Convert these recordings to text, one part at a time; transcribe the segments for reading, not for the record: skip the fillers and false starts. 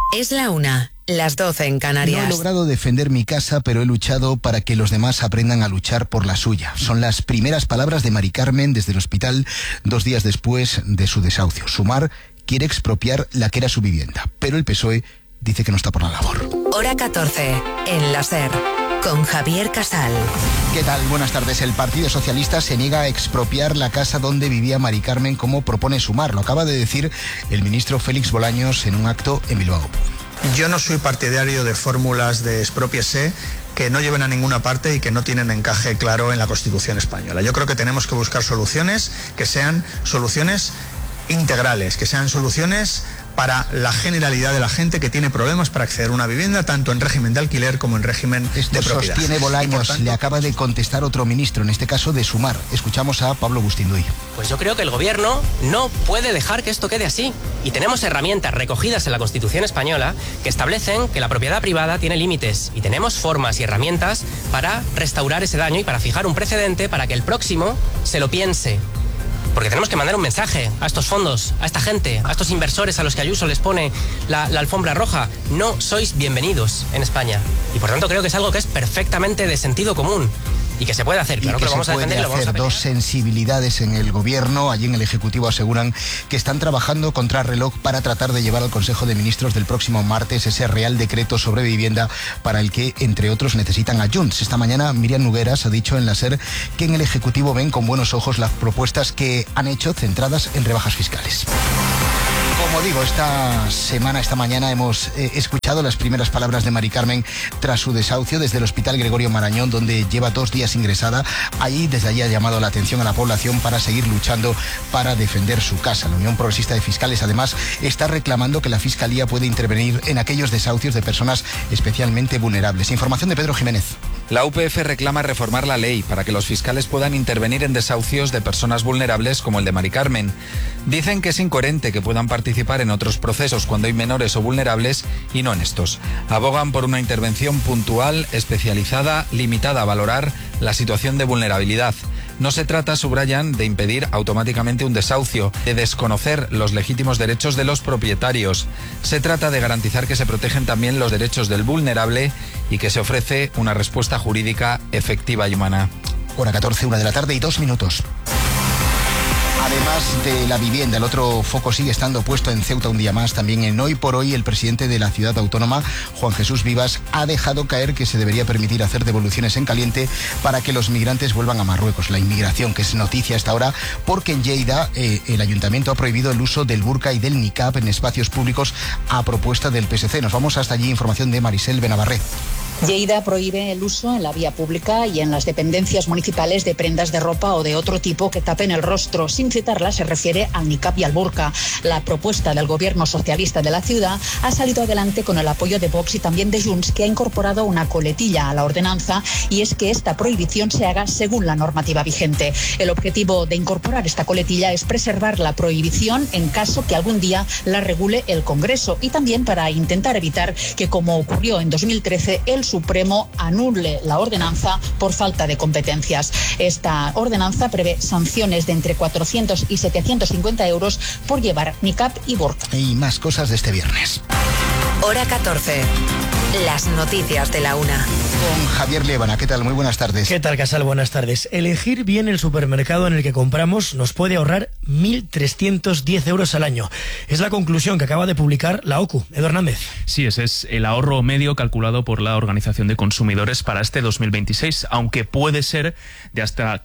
Es la 1, las 12 en Canarias. No he logrado defender mi casa, pero he luchado para que los demás aprendan a luchar por la suya. Son las primeras palabras de Mari Carmen desde el hospital 2 días después de su desahucio. Sumar quiere expropiar la que era su vivienda, pero el PSOE dice que no está por la labor. Hora 14, en la SER, con Javier Casal. ¿Qué tal? Buenas tardes. El Partido Socialista se niega a expropiar la casa donde vivía Mari Carmen, como propone Sumar. Lo acaba de decir el ministro Félix Bolaños en un acto en Bilbao. Yo no soy partidario de fórmulas de expropiese que no lleven a ninguna parte y que no tienen encaje claro en la Constitución española. Yo creo que tenemos que buscar soluciones que sean soluciones integrales, que sean soluciones para la generalidad de la gente que tiene problemas para acceder a una vivienda, tanto en régimen de alquiler como en régimen de propiedad. Sostiene Bolaños, le acaba de contestar otro ministro, en este caso de Sumar. Escuchamos a Pablo Bustinduy. Pues yo creo que el gobierno no puede dejar que esto quede así. Y tenemos herramientas recogidas en la Constitución española que establecen que la propiedad privada tiene límites. Y tenemos formas y herramientas para restaurar ese daño y para fijar un precedente para que el próximo se lo piense. Porque tenemos que mandar un mensaje a estos fondos, a esta gente, a estos inversores a los que Ayuso les pone la alfombra roja. No sois bienvenidos en España. Y por tanto creo que es algo que es perfectamente de sentido común. Y que se puede hacer, claro que lo vamos a defender y lo vamos a pelear. Dos sensibilidades en el gobierno, allí en el Ejecutivo aseguran que están trabajando contra reloj para tratar de llevar al Consejo de Ministros del próximo martes ese Real Decreto sobre vivienda para el que, entre otros, necesitan a Junts. Esta mañana Míriam Nogueras ha dicho en la SER que en el Ejecutivo ven con buenos ojos las propuestas que han hecho centradas en rebajas fiscales. Como digo, esta mañana hemos escuchado las primeras palabras de Mari Carmen tras su desahucio desde el Hospital Gregorio Marañón, donde lleva 2 días ingresada. Desde allí ha llamado la atención a la población para seguir luchando para defender su casa. La Unión Progresista de Fiscales, además, está reclamando que la Fiscalía puede intervenir en aquellos desahucios de personas especialmente vulnerables. Información de Pedro Jiménez. La UPF reclama reformar la ley para que los fiscales puedan intervenir en desahucios de personas vulnerables como el de Mari Carmen. Dicen que es incoherente que puedan participar en otros procesos cuando hay menores o vulnerables y no en estos. Abogan por una intervención puntual, especializada, limitada a valorar la situación de vulnerabilidad. No se trata, subrayan, de impedir automáticamente un desahucio, de desconocer los legítimos derechos de los propietarios. Se trata de garantizar que se protegen también los derechos del vulnerable y que se ofrece una respuesta jurídica efectiva y humana. Hora 14, 1 de la tarde y 2 minutos. Además de la vivienda, el otro foco sigue estando puesto en Ceuta un día más. También en Hoy por Hoy, el presidente de la ciudad autónoma, Juan Jesús Vivas, ha dejado caer que se debería permitir hacer devoluciones en caliente para que los migrantes vuelvan a Marruecos. La inmigración, que es noticia hasta ahora, porque en Lleida el ayuntamiento ha prohibido el uso del burka y del niqab en espacios públicos a propuesta del PSC. Nos vamos hasta allí, información de Marisel Benavarré. Lleida prohíbe el uso en la vía pública y en las dependencias municipales de prendas de ropa o de otro tipo que tapen el rostro. Sin citarla, se refiere al niqab y al burka. La propuesta del gobierno socialista de la ciudad ha salido adelante con el apoyo de Vox y también de Junts, que ha incorporado una coletilla a la ordenanza, y es que esta prohibición se haga según la normativa vigente. El objetivo de incorporar esta coletilla es preservar la prohibición en caso que algún día la regule el Congreso, y también para intentar evitar que, como ocurrió en 2013, el Supremo anule la ordenanza por falta de competencias. Esta ordenanza prevé sanciones de entre 400 y 750 euros por llevar niqab y burka. Y más cosas de este viernes. Hora 14. Las noticias de la 1. Con Javier Liébana. ¿Qué tal? Muy buenas tardes. ¿Qué tal, Casal? Buenas tardes. Elegir bien el supermercado en el que compramos nos puede ahorrar 1.310 euros al año. Es la conclusión que acaba de publicar la OCU. Edu Hernández. Sí, ese es el ahorro medio calculado por la Organización de Consumidores para este 2026, aunque puede ser de hasta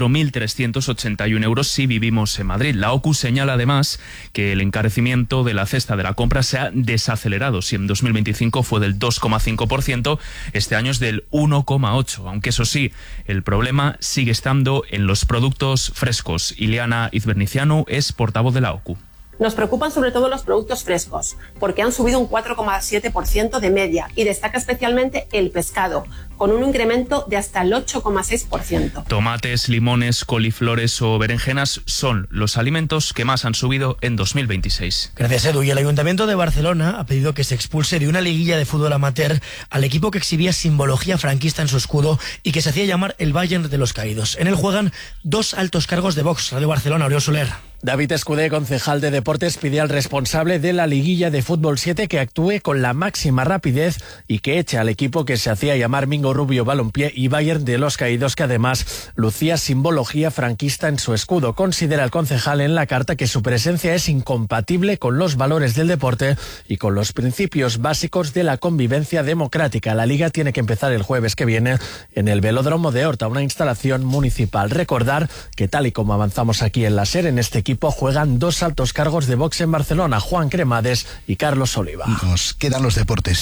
4.381 euros si vivimos en Madrid. La OCU señala además que el encarecimiento de la cesta de la compra se ha desacelerado. Si en 2025 fue del 2,5%, este año es del 1,8%, aunque eso sí, el problema sigue estando en los productos frescos. Ileana Izbernicianu es portavoz de la OCU. Nos preocupan sobre todo los productos frescos, porque han subido un 4,7% de media, y destaca especialmente el pescado, con un incremento de hasta el 8,6%. Tomates, limones, coliflores o berenjenas son los alimentos que más han subido en 2026. Gracias, Edu. Y el Ayuntamiento de Barcelona ha pedido que se expulse de una liguilla de fútbol amateur al equipo que exhibía simbología franquista en su escudo y que se hacía llamar el Bayern de los Caídos. En él juegan 2 altos cargos de Vox. Radio Barcelona, Oriol Soler. David Escudé, concejal de Deportes, pide al responsable de la liguilla de Fútbol 7 que actúe con la máxima rapidez y que eche al equipo que se hacía llamar Mingo Rubio Balompié y Bayern de los Caídos, que además lucía simbología franquista en su escudo. Considera el concejal en la carta que su presencia es incompatible con los valores del deporte y con los principios básicos de la convivencia democrática. La liga tiene que empezar el jueves que viene en el Velódromo de Horta, una instalación municipal. Recordar que, tal y como avanzamos aquí en la SER, en este equipo juegan 2 altos cargos de Vox en Barcelona, Juan Cremades y Carlos Oliva. Nos quedan los deportes.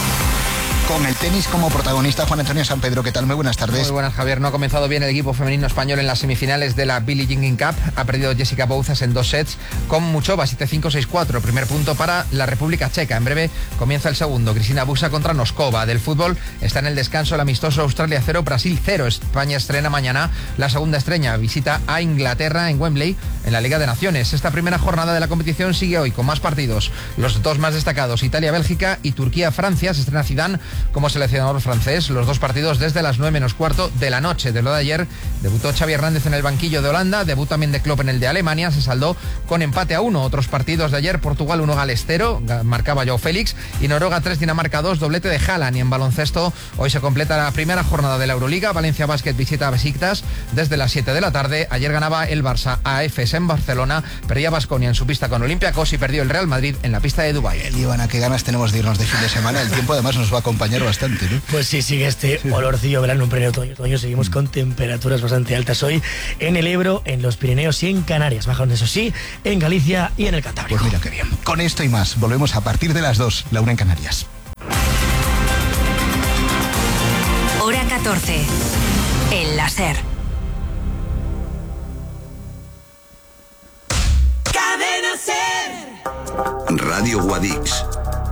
Con el tenis como protagonista, Juan Antonio San Pedro, ¿qué tal? Muy buenas tardes. Muy buenas, Javier. No ha comenzado bien el equipo femenino español en las semifinales de la Billie Jean Cup. Ha perdido Jessica Bouzas en 2 sets con Muchova, 7-5, 6-4. Primer punto para la República Checa. En breve comienza el segundo. Cristina Busa contra Noskova. Del fútbol está en el descanso el amistoso Australia 0, Brasil 0. España estrena mañana la segunda estrella. Visita a Inglaterra en Wembley en la Liga de Naciones. Esta primera jornada de la competición sigue hoy con más partidos. Los 2 más destacados, Italia-Bélgica y Turquía-Francia. Se estrena Zidane como seleccionador francés. Los 2 partidos desde las 9:15 de la noche. De lo de ayer, debutó Xavi Hernández en el banquillo de Holanda, debut también de Klopp en el de Alemania, se saldó con empate a 1. Otros partidos de ayer, Portugal 1, Gales 0, marcaba Joao Félix, y Noruega 3, Dinamarca 2, doblete de Haaland. Y en baloncesto, hoy se completa la primera jornada de la Euroliga. Valencia Basket visita a Besiktas desde las 7 de la tarde. Ayer ganaba el Barça a Efes en Barcelona, perdía Baskonia en su pista con Olympiacos y perdió el Real Madrid en la pista de Dubái. Ivana, qué ganas tenemos de irnos de fin de semana. El tiempo además nos va a acompañar bastante, ¿no? Pues sí, sigue este olorcillo verano en pleno otoño. Seguimos con temperaturas bastante altas hoy en el Ebro, en los Pirineos y en Canarias. Bajan, eso sí, en Galicia y en el Cantábrico. Pues mira qué bien. Con esto y más, volvemos a partir de las 2, la 1 en Canarias. Hora 14. En la SER. Cadena SER. Radio Guadix.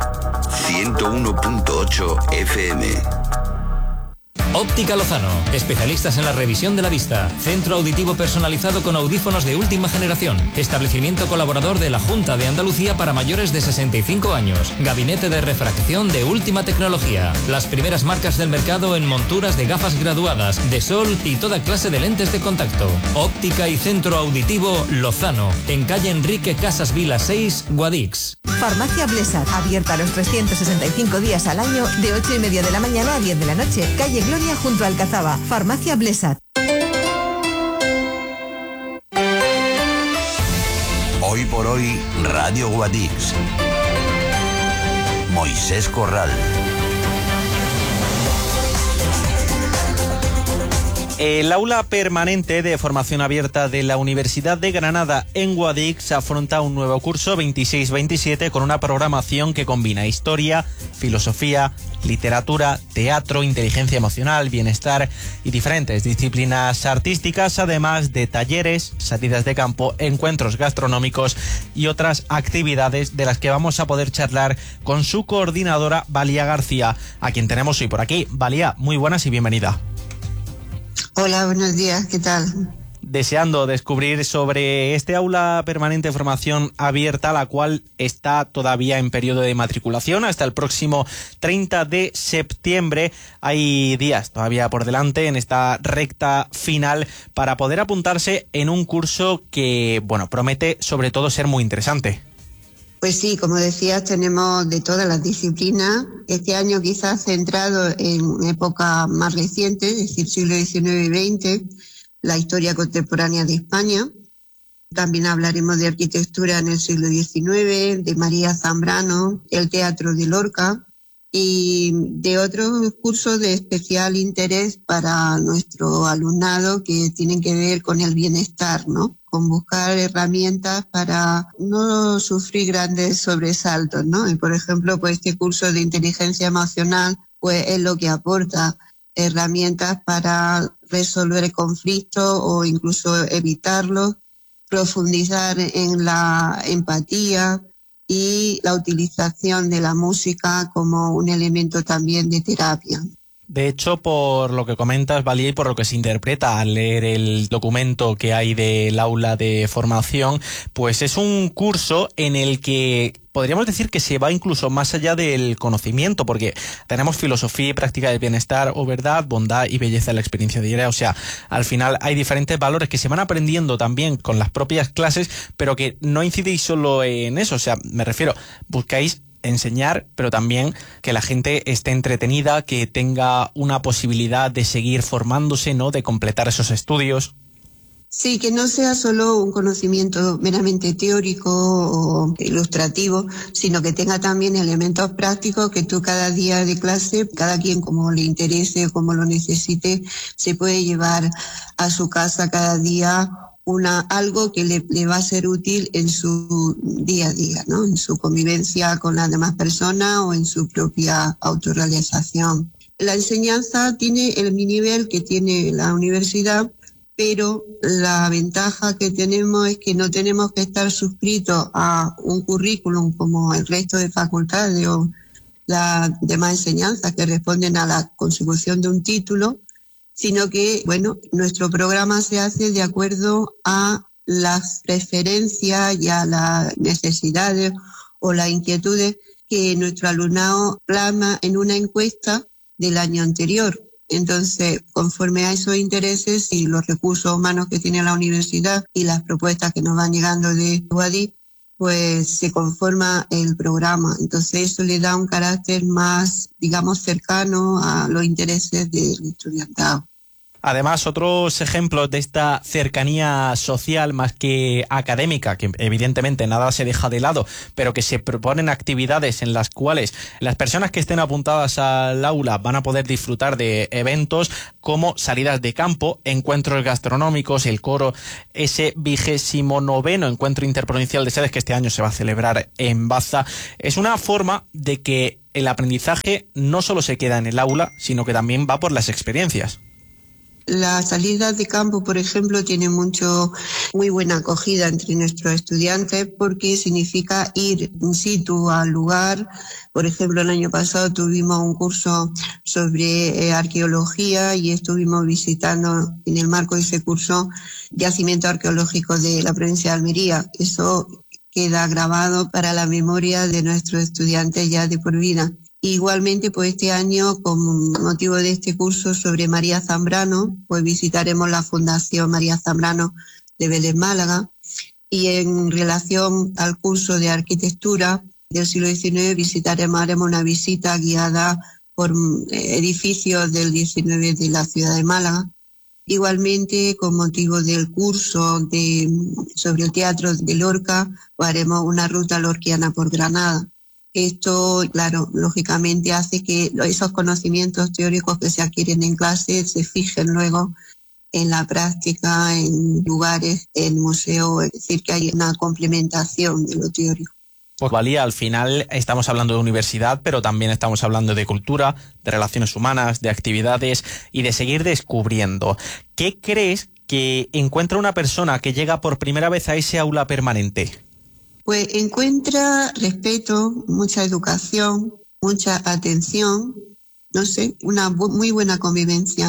101.8 FM. Óptica Lozano, especialistas en la revisión de la vista. Centro auditivo personalizado con audífonos de última generación. Establecimiento colaborador de la Junta de Andalucía para mayores de 65 años. Gabinete de refracción de última tecnología. Las primeras marcas del mercado en monturas de gafas graduadas, de sol y toda clase de lentes de contacto. Óptica y Centro Auditivo Lozano, en calle Enrique Casas Vila 6, Guadix. Farmacia Blesat, abierta los 365 días al año, de 8:30 de la mañana a 10 de la noche. Calle Gloria junto a Alcazaba. Farmacia Blesat. Hoy por hoy, Radio Guadix. Moisés Corral. El aula permanente de formación abierta de la Universidad de Granada en Guadix afronta un nuevo curso 26-27 con una programación que combina historia, filosofía, literatura, teatro, inteligencia emocional, bienestar y diferentes disciplinas artísticas, además de talleres, salidas de campo, encuentros gastronómicos y otras actividades de las que vamos a poder charlar con su coordinadora, Valía García, a quien tenemos hoy por aquí. Valía, muy buenas y bienvenida. Hola, buenos días, ¿qué tal? Deseando descubrir sobre este aula permanente de formación abierta, la cual está todavía en periodo de matriculación hasta el próximo 30 de septiembre. Hay días todavía por delante en esta recta final para poder apuntarse en un curso que, bueno, promete sobre todo ser muy interesante. Pues sí, como decías, tenemos de todas las disciplinas. Este año quizás centrado en época más reciente, es decir, siglo XIX y XX, la historia contemporánea de España. También hablaremos de arquitectura en el siglo XIX, de María Zambrano, el teatro de Lorca y de otros cursos de especial interés para nuestro alumnado que tienen que ver con el bienestar, ¿no? Con buscar herramientas para no sufrir grandes sobresaltos, ¿no? Y por ejemplo, pues este curso de inteligencia emocional, pues es lo que aporta herramientas para resolver conflictos o incluso evitarlos, profundizar en la empatía y la utilización de la música como un elemento también de terapia. De hecho, por lo que comentas, Valía, y por lo que se interpreta al leer el documento que hay del aula de formación, pues es un curso en el que podríamos decir que se va incluso más allá del conocimiento, porque tenemos filosofía y práctica del bienestar o verdad, bondad y belleza de la experiencia diaria. O sea, al final hay diferentes valores que se van aprendiendo también con las propias clases, pero que no incidéis solo en eso. O sea, me refiero, buscáis enseñar, pero también que la gente esté entretenida, que tenga una posibilidad de seguir formándose, ¿no? De completar esos estudios. Sí, que no sea solo un conocimiento meramente teórico o ilustrativo, sino que tenga también elementos prácticos que tú cada día de clase, cada quien como le interese o como lo necesite, se puede llevar a su casa cada día algo que le va a ser útil en su día a día, ¿no? En su convivencia con las demás personas o en su propia autorrealización. La enseñanza tiene el nivel que tiene la universidad, pero la ventaja que tenemos es que no tenemos que estar suscritos a un currículum como el resto de facultades o las demás enseñanzas que responden a la consecución de un título, sino que, bueno, nuestro programa se hace de acuerdo a las preferencias y a las necesidades o las inquietudes que nuestro alumnado plasma en una encuesta del año anterior. Entonces, conforme a esos intereses y los recursos humanos que tiene la universidad y las propuestas que nos van llegando de UADIC, pues se conforma el programa. Entonces, eso le da un carácter más, digamos, cercano a los intereses del estudiantado. Además, otros ejemplos de esta cercanía social más que académica, que evidentemente nada se deja de lado, pero que se proponen actividades en las cuales las personas que estén apuntadas al aula van a poder disfrutar de eventos como salidas de campo, encuentros gastronómicos, el coro, ese 29º encuentro interprovincial de sedes que este año se va a celebrar en Baza. Es una forma de que el aprendizaje no solo se queda en el aula, sino que también va por las experiencias. La salida de campo, por ejemplo, tiene muy buena acogida entre nuestros estudiantes porque significa ir in situ al lugar. Por ejemplo, el año pasado tuvimos un curso sobre arqueología y estuvimos visitando en el marco de ese curso yacimientos arqueológicos de la provincia de Almería. Eso queda grabado para la memoria de nuestros estudiantes ya de por vida. Igualmente, pues este año, con motivo de este curso sobre María Zambrano, pues visitaremos la Fundación María Zambrano de Vélez, Málaga, y en relación al curso de arquitectura del siglo XIX haremos una visita guiada por edificios del XIX de la ciudad de Málaga. Igualmente, con motivo del curso sobre el teatro de Lorca, pues haremos una ruta lorquiana por Granada. Esto, claro, lógicamente hace que esos conocimientos teóricos que se adquieren en clase se fijen luego en la práctica, en lugares, en museos, es decir, que hay una complementación de lo teórico. Pues Valía, al final estamos hablando de universidad, pero también estamos hablando de cultura, de relaciones humanas, de actividades y de seguir descubriendo. ¿Qué crees que encuentra una persona que llega por primera vez a ese aula permanente? Pues encuentra respeto, mucha educación, mucha atención, no sé, una muy buena convivencia.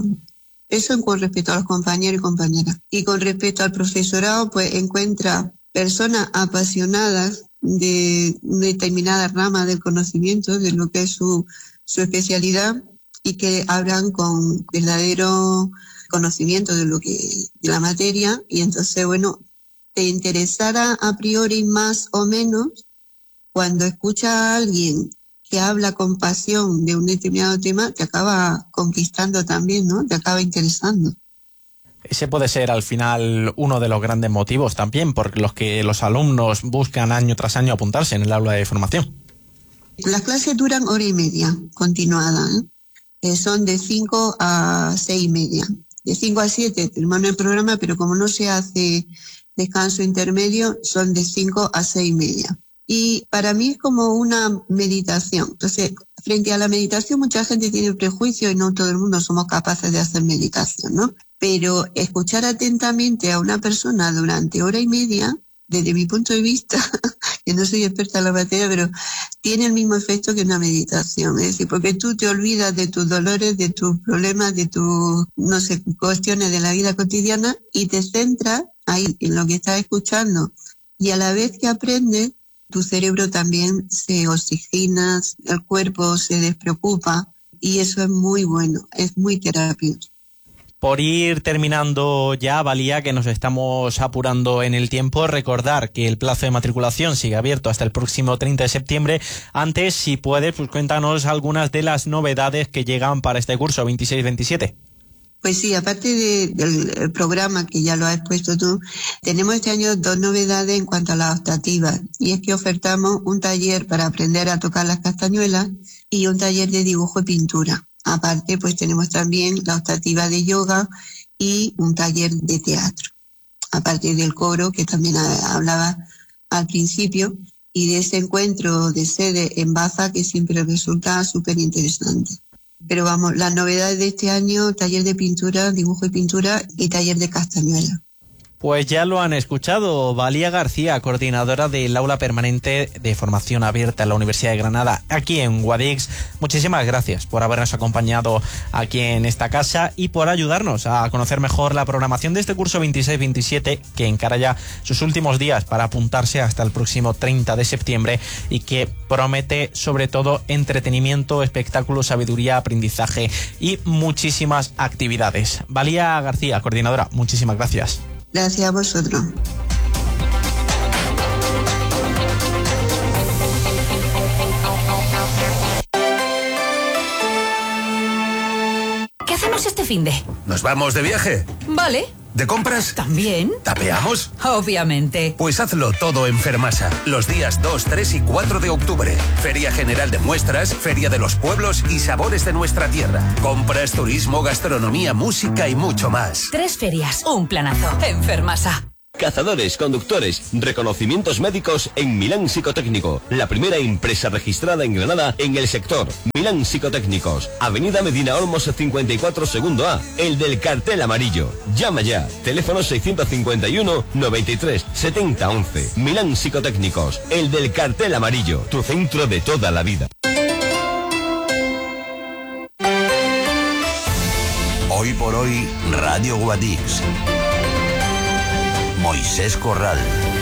Eso con respecto a los compañeros y compañeras. Y con respecto al profesorado, pues encuentra personas apasionadas de una determinada rama del conocimiento, de lo que es su especialidad, y que hablan con verdadero conocimiento de la materia, y entonces, bueno, te interesará a priori más o menos cuando escuchas a alguien que habla con pasión de un determinado tema, te acaba conquistando también, ¿no? Te acaba interesando. Ese puede ser al final uno de los grandes motivos también por los que los alumnos buscan año tras año apuntarse en el aula de formación. Las clases duran 1:30 continuada, ¿eh? Son de 5 a 6:30. De 5 a 7 termina el programa, pero como no se hace descanso intermedio, son de 5 a 6:30. Y para mí es como una meditación. Entonces, frente a la meditación, mucha gente tiene prejuicio y no todo el mundo somos capaces de hacer meditación, ¿no? Pero escuchar atentamente a una persona durante 1:30 desde mi punto de vista, que no soy experta en la materia, pero tiene el mismo efecto que una meditación. Es decir, porque tú te olvidas de tus dolores, de tus problemas, de tus, no sé, cuestiones de la vida cotidiana y te centras ahí en lo que estás escuchando. Y a la vez que aprendes, tu cerebro también se oxigena, el cuerpo se despreocupa y eso es muy bueno, es muy terapéutico. Por ir terminando ya, Valía, que nos estamos apurando en el tiempo, recordar que el plazo de matriculación sigue abierto hasta el próximo 30 de septiembre. Antes, si puedes, pues cuéntanos algunas de las novedades que llegan para este curso 26-27. Pues sí, aparte del programa que ya lo has expuesto tú, tenemos este año 2 novedades en cuanto a las optativas. Y es que ofertamos un taller para aprender a tocar las castañuelas y un taller de dibujo y pintura. Aparte, pues tenemos también la optativa de yoga y un taller de teatro. Aparte del coro, que también hablaba al principio, y de ese encuentro de sede en Baza, que siempre resulta súper interesante. Pero vamos, las novedades de este año, taller de pintura, dibujo y pintura y taller de castañuela. Pues ya lo han escuchado, Valía García, coordinadora del Aula Permanente de Formación Abierta en la Universidad de Granada, aquí en Guadix. Muchísimas gracias por habernos acompañado aquí en esta casa y por ayudarnos a conocer mejor la programación de este curso 26-27, que encara ya sus últimos días para apuntarse hasta el próximo 30 de septiembre y que promete sobre todo entretenimiento, espectáculo, sabiduría, aprendizaje y muchísimas actividades. Valía García, coordinadora, muchísimas gracias. Gracias a vosotros. ¿Qué hacemos este finde? ¿Nos vamos de viaje? Vale. ¿De compras? ¿También? ¿Tapeamos? Obviamente. Pues hazlo todo en Fermasa, los días 2, 3 y 4 de octubre. Feria General de Muestras, Feria de los Pueblos y Sabores de nuestra tierra. Compras, turismo, gastronomía, música y mucho más. 3 ferias, un planazo. En Fermasa. Cazadores, conductores, reconocimientos médicos en Milán Psicotécnico, la primera empresa registrada en Granada en el sector. Milán Psicotécnicos, Avenida Medina Olmos 54 segundo A, el del cartel amarillo. Llama ya, teléfono 651 93 70 11. Milán Psicotécnicos, el del cartel amarillo, tu centro de toda la vida. Hoy por hoy, Radio Guadix. Moisés Corral.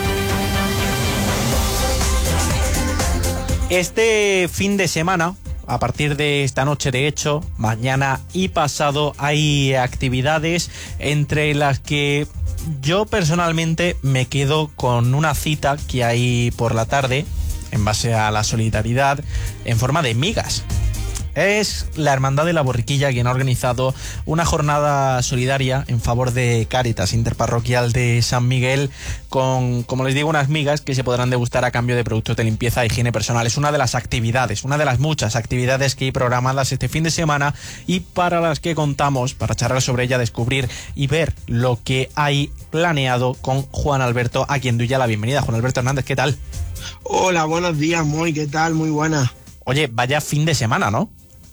Este fin de semana, a partir de esta noche de hecho, mañana y pasado, hay actividades entre las que yo personalmente me quedo con una cita que hay por la tarde, en base a la solidaridad, en forma de migas. Es la Hermandad de la Borriquilla quien ha organizado una jornada solidaria en favor de Cáritas Interparroquial de San Miguel con, como les digo, unas migas que se podrán degustar a cambio de productos de limpieza e higiene personal. Es una de las actividades, una de las muchas actividades que hay programadas este fin de semana y para las que contamos, para charlar sobre ella, descubrir y ver lo que hay planeado con Juan Alberto, a quien doy ya la bienvenida. Juan Alberto Hernández, ¿qué tal? Hola, buenos días, Moy, ¿qué tal? Muy buena. Oye, vaya fin de semana, ¿no?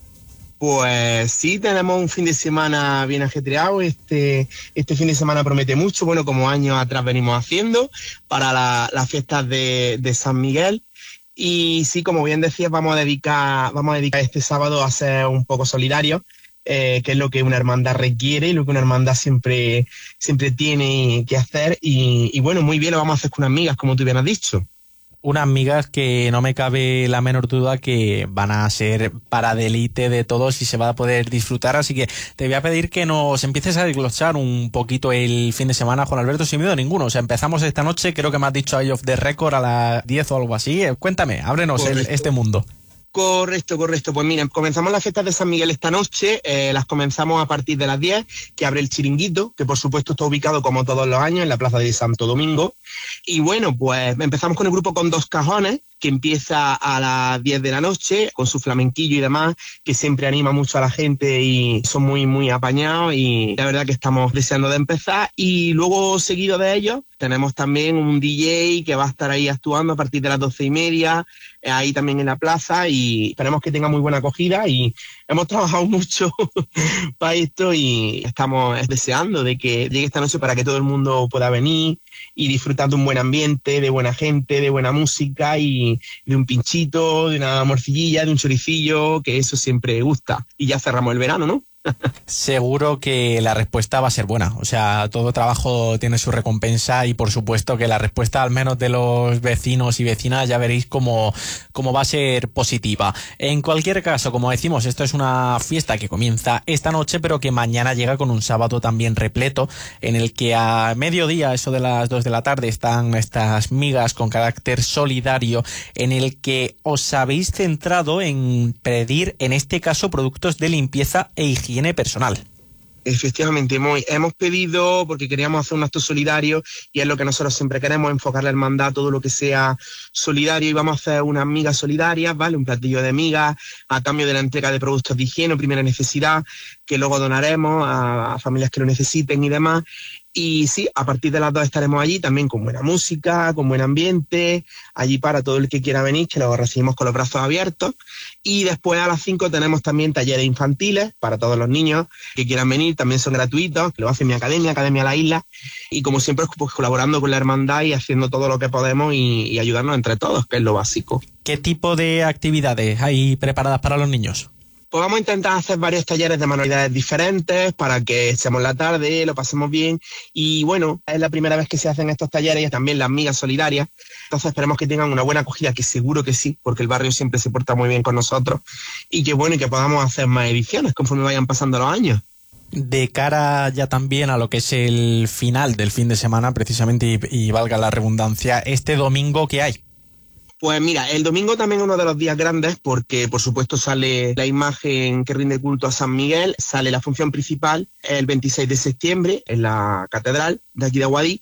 Pues sí, tenemos un fin de semana bien ajetreado. Este fin de semana promete mucho, bueno, como años atrás venimos haciendo para las fiestas de San Miguel. Y sí, como bien decías, vamos a dedicar este sábado a ser un poco solidarios, que es lo que una hermandad requiere y lo que una hermandad siempre tiene que hacer. Y bueno, muy bien lo vamos a hacer con unas migas, como tú bien has dicho. Unas migas que no me cabe la menor duda que van a ser para deleite de todos y se va a poder disfrutar, así que te voy a pedir que nos empieces a desglosar un poquito el fin de semana, Juan Alberto, sin miedo ninguno. O sea, empezamos esta noche, creo que me has dicho Eye of the Record a las 10 o algo así. Cuéntame, ábrenos este mundo. Correcto. Pues mira, comenzamos las fiestas de San Miguel esta noche, las comenzamos a partir de las 10, que abre el chiringuito, que por supuesto está ubicado como todos los años en la plaza de Santo Domingo. Y bueno, pues empezamos con el grupo con 2 cajones, que empieza a las 10 de la noche, con su flamenquillo y demás, que siempre anima mucho a la gente y son muy, muy apañados y la verdad que estamos deseando de empezar. Y luego, seguido de ellos, tenemos también un DJ que va a estar ahí actuando a partir de las 12:30, ahí también en la plaza, y esperemos que tenga muy buena acogida. Y hemos trabajado mucho para esto y estamos deseando de que llegue esta noche para que todo el mundo pueda venir disfrutar de un buen ambiente, de buena gente, de buena música y de un pinchito, de una morcillilla, de un choricillo, que eso siempre gusta. Y ya cerramos el verano, ¿no? Seguro que la respuesta va a ser buena. O sea, todo trabajo tiene su recompensa y por supuesto que la respuesta, al menos de los vecinos y vecinas, ya veréis cómo va a ser positiva. En cualquier caso, como decimos, esto es una fiesta que comienza esta noche, pero que mañana llega con un sábado también repleto, en el que a mediodía, eso de las 2 de la tarde, están estas migas con carácter solidario, en el que os habéis centrado en pedir, en este caso, productos de limpieza e higiene personal. Efectivamente, hemos pedido, porque queríamos hacer un acto solidario y es lo que nosotros siempre queremos, enfocarle al mandato todo lo que sea solidario, y vamos a hacer unas migas solidarias, ¿vale? Un platillo de migas a cambio de la entrega de productos de higiene o primera necesidad, que luego donaremos a familias que lo necesiten y demás. Y sí, a partir de las 2 estaremos allí también con buena música, con buen ambiente, allí para todo el que quiera venir, que lo recibimos con los brazos abiertos. Y después a las 5 tenemos también talleres infantiles para todos los niños que quieran venir, también son gratuitos, que lo hace mi Academia La Isla. Y como siempre, pues colaborando con la hermandad y haciendo todo lo que podemos y ayudarnos entre todos, que es lo básico. ¿Qué tipo de actividades hay preparadas para los niños? Pues vamos a intentar hacer varios talleres de manualidades diferentes para que echemos la tarde, lo pasemos bien. Y bueno, es la primera vez que se hacen estos talleres y también las migas solidarias. Entonces esperemos que tengan una buena acogida, que seguro que sí, porque el barrio siempre se porta muy bien con nosotros. Y que bueno, y que podamos hacer más ediciones conforme vayan pasando los años. De cara ya también a lo que es el final del fin de semana, precisamente, y valga la redundancia, este domingo, ¿qué hay? Pues mira, el domingo también es uno de los días grandes porque, por supuesto, sale la imagen que rinde culto a San Miguel, sale la función principal el 26 de septiembre en la catedral de aquí de Guadix,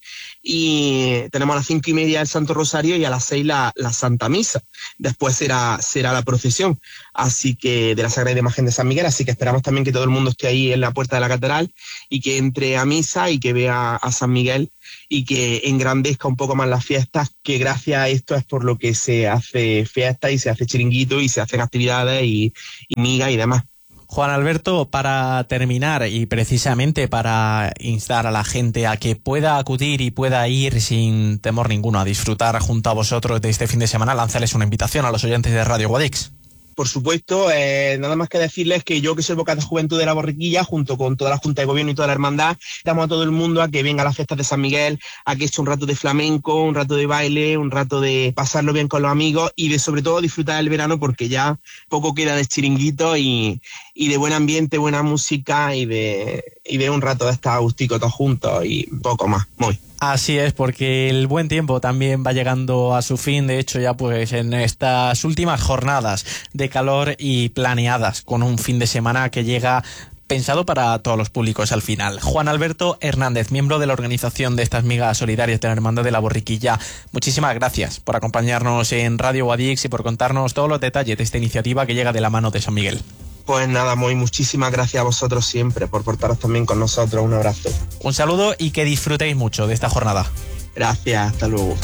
y tenemos a las 5:30 el Santo Rosario y a las 6 la Santa Misa. Después será la procesión, así que de la Sagrada Imagen de San Miguel, así que esperamos también que todo el mundo esté ahí en la puerta de la catedral y que entre a misa y que vea a San Miguel y que engrandezca un poco más las fiestas, que gracias a esto es por lo que se hace fiesta y se hace chiringuito y se hacen actividades y migas y demás. Juan Alberto, para terminar y precisamente para instar a la gente a que pueda acudir y pueda ir sin temor ninguno a disfrutar junto a vosotros de este fin de semana, lánzales una invitación a los oyentes de Radio Guadix. Por supuesto, nada más que decirles que yo, que soy vocal de Juventud de la Borriquilla, junto con toda la Junta de Gobierno y toda la hermandad, damos a todo el mundo a que venga a las fiestas de San Miguel, a que eche un rato de flamenco, un rato de baile, un rato de pasarlo bien con los amigos y de sobre todo disfrutar del verano, porque ya poco queda de chiringuito y de buen ambiente, buena música y de un rato de estar agustico todos juntos y poco más. Muy. Así es, porque el buen tiempo también va llegando a su fin, de hecho ya pues en estas últimas jornadas de calor y planeadas con un fin de semana que llega pensado para todos los públicos al final. Juan Alberto Hernández, miembro de la organización de estas migas solidarias de la Hermandad de la Borriquilla, muchísimas gracias por acompañarnos en Radio Guadix y por contarnos todos los detalles de esta iniciativa que llega de la mano de San Miguel. Pues nada, muchísimas gracias a vosotros siempre por portaros también con nosotros. Un abrazo. Un saludo y que disfrutéis mucho de esta jornada. Gracias, hasta luego.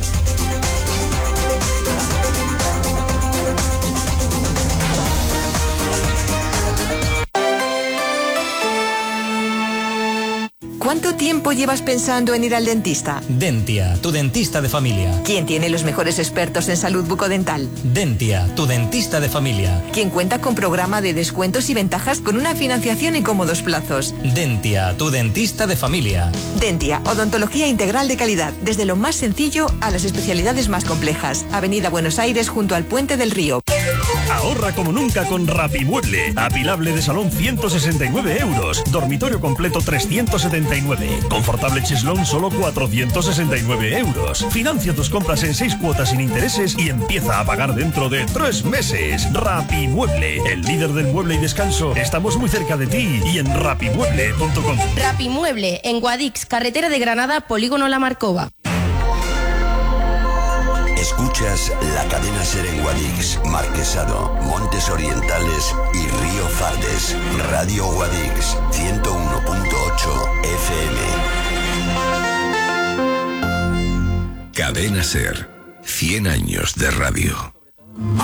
¿Cuánto tiempo llevas pensando en ir al dentista? Dentia, tu dentista de familia. ¿Quién tiene los mejores expertos en salud bucodental? Dentia, tu dentista de familia. ¿Quién cuenta con programa de descuentos y ventajas con una financiación en cómodos plazos? Dentia, tu dentista de familia. Dentia, odontología integral de calidad, desde lo más sencillo a las especialidades más complejas. Avenida Buenos Aires, junto al Puente del Río. Ahorra como nunca con Rapimueble. Apilable de salón 169 euros. Dormitorio completo 379. Confortable cheslón solo 469 euros. Financia tus compras en 6 cuotas sin intereses y empieza a pagar dentro de 3 meses. Rapimueble, el líder del mueble y descanso. Estamos muy cerca de ti y en rapimueble.com. Rapimueble, en Guadix, carretera de Granada, Polígono La Marcova. Escuchas la cadena SER en Guadix, Marquesado, Montes Orientales y Río Fardes. Radio Guadix, 101.8 FM. Cadena SER, 100 años de radio.